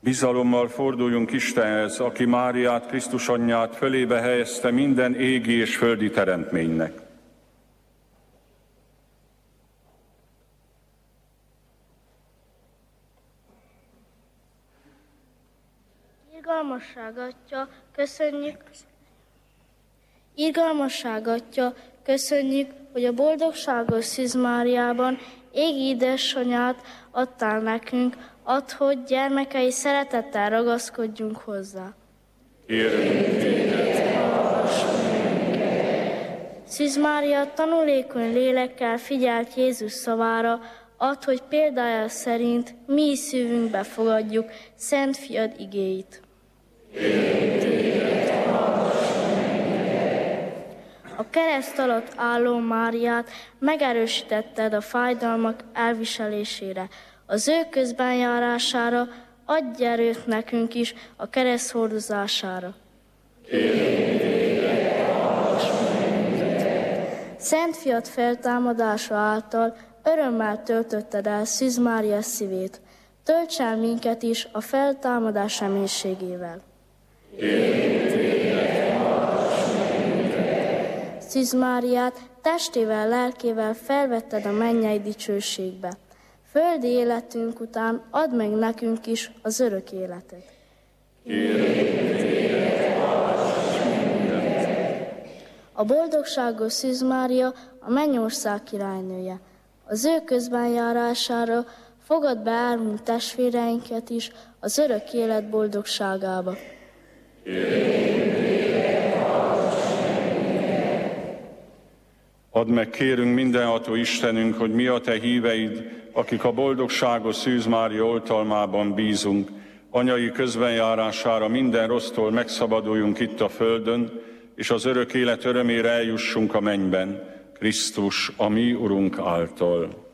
Bizalommal forduljunk Istenhez, aki Máriát, Krisztus anyját fölébe helyezte minden égi és földi teremtménynek. Irgalmasság Atya, köszönjük, hogy a boldogságos Szűz Máriában égi édesanyját adtál nekünk, add, hogy gyermekei szeretettel ragaszkodjunk hozzá. Kérünk téged, hallgass minket! Szűz Mária tanulékony lélekkel figyelt Jézus szavára, add, hogy példája szerint mi is szívünkbe fogadjuk Szent Fiad igéit. Kérünk téged, hallgass minket! A kereszt alatt álló Máriát megerősítetted a fájdalmak elviselésére, az ő közbenjárására, adj erőt nekünk is a kereszt hordozására. Kérünk téged, hallgass minket! Szent Fiad feltámadása által örömmel töltötted el Szűz Mária szívét. Tölts el minket is a feltámadás reménységével. Kérünk téged, hallgass minket! Szűz Máriát testével, lelkével felvetted a mennyei dicsőségbe. Földi életünk után add meg nekünk is az örök életet. Kérünk téged, hallgass minket! A boldogságos Szűz Mária a mennyország királynője. Az ő közbenjárására fogad be elhunyt testvéreinket is az örök élet boldogságába. Kérünk téged, hallgass minket! Add meg, kérünk, mindenható Istenünk, hogy mi a te híveid, akik a boldogságos Szűz Mária oltalmában bízunk, anyai közbenjárására minden rossztól megszabaduljunk itt a földön, és az örök élet örömére eljussunk a mennyben, Krisztus, a mi Urunk által.